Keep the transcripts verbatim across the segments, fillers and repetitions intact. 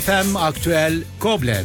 F M Aktüel Koblenz.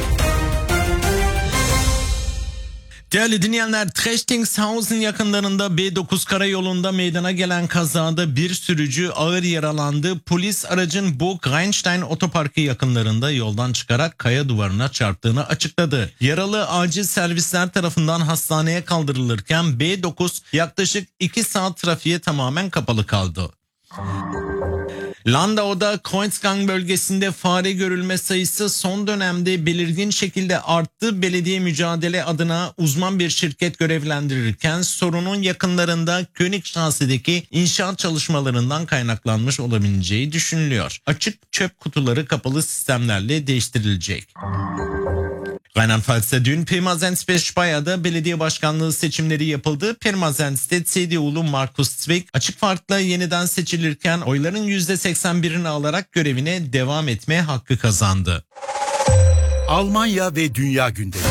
Değerli dinleyenler, Trechtingshausen yakınlarında B dokuz karayolunda meydana gelen kazada bir sürücü ağır yaralandı. Polis aracın Burg-Rheinstein otoparkı yakınlarında yoldan çıkarak kaya duvarına çarptığını açıkladı. Yaralı acil servisler tarafından hastaneye kaldırılırken B dokuz yaklaşık iki saat trafiğe tamamen kapalı kaldı. Landau'da Kreuzgang bölgesinde fare görülme sayısı son dönemde belirgin şekilde arttı. Belediye mücadele adına uzman bir şirket görevlendirirken sorunun yakınlarında Königstrasse'deki inşaat çalışmalarından kaynaklanmış olabileceği düşünülüyor. Açık çöp kutuları kapalı sistemlerle değiştirilecek. Rheinland-Pfalz'da dün Pirmasens ve Speye'de belediye başkanlığı seçimleri yapıldı. Pirmasens'te C D U'lu Markus Zwick açık farkla yeniden seçilirken oyların yüzde seksen birini alarak görevine devam etme hakkı kazandı. Almanya ve dünya gündemi.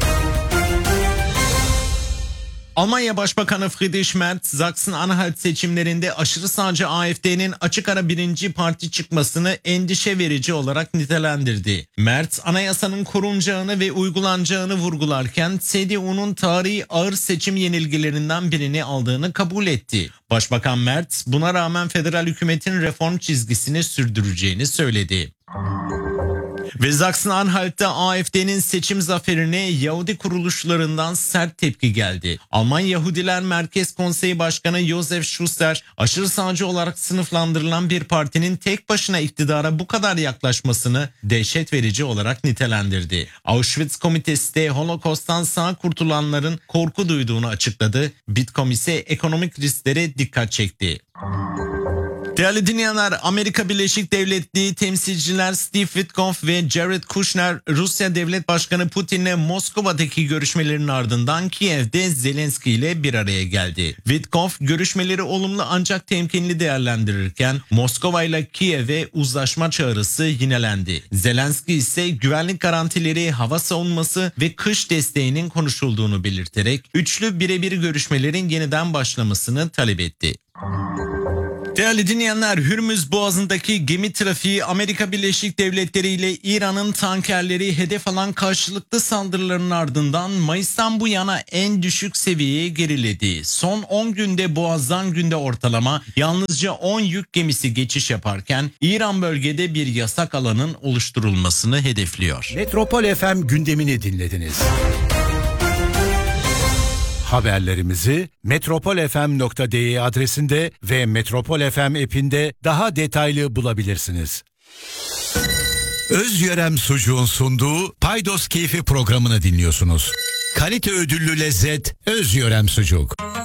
Almanya Başbakanı Friedrich Merz, Sachsen-Anhalt seçimlerinde aşırı sağcı A F D'nin açık ara birinci parti çıkmasını endişe verici olarak nitelendirdi. Merz, anayasanın korunacağını ve uygulanacağını vurgularken C D U'nun tarihi ağır seçim yenilgilerinden birini aldığını kabul etti. Başbakan Merz, buna rağmen federal hükümetin reform çizgisini sürdüreceğini söyledi. Ve Sachsen-Anhalt'ta A F D'nin seçim zaferine Yahudi kuruluşlarından sert tepki geldi. Alman Yahudiler Merkez Konseyi Başkanı Josef Schuster, aşırı sağcı olarak sınıflandırılan bir partinin tek başına iktidara bu kadar yaklaşmasını dehşet verici olarak nitelendirdi. Auschwitz Komitesi de Holocaust'tan sağ kurtulanların korku duyduğunu açıkladı. Bitkom ise ekonomik risklere dikkat çekti. Değerli dinleyenler, Amerika Birleşik Devletleri temsilciler Steve Witkoff ve Jared Kushner, Rusya Devlet Başkanı Putin'le Moskova'daki görüşmelerinin ardından Kiev'de Zelenski ile bir araya geldi. Witkoff görüşmeleri olumlu ancak temkinli değerlendirirken Moskova ile Kiev'e uzlaşma çağrısı yinelendi. Zelenski ise güvenlik garantileri, hava savunması ve kış desteğinin konuşulduğunu belirterek üçlü birebir görüşmelerin yeniden başlamasını talep etti. Değerli dinleyenler, Hürmüz Boğazı'ndaki gemi trafiği Amerika Birleşik Devletleri ile İran'ın tankerleri hedef alan karşılıklı saldırıların ardından Mayıs'tan bu yana en düşük seviyeye geriledi. Son on günde Boğaz'dan günde ortalama yalnızca on yük gemisi geçiş yaparken İran bölgede bir yasak alanın oluşturulmasını hedefliyor. Metropol F M gündemini dinlediniz. Haberlerimizi metropol f m nokta d e adresinde ve Metropol F M app'inde daha detaylı bulabilirsiniz. Özyörem Sucuğun sunduğu Paydos Keyfi programını dinliyorsunuz. Kalite ödüllü lezzet Özyörem Sucuk.